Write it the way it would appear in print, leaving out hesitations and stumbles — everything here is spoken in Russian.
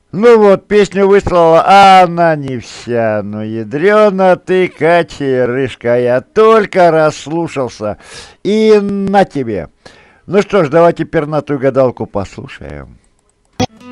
Ну вот, песню выслала, а она не вся. Ну, ядрёна ты, кочерышка, я только расслушался. И на тебе. Ну что ж, давайте пернатую гадалку послушаем.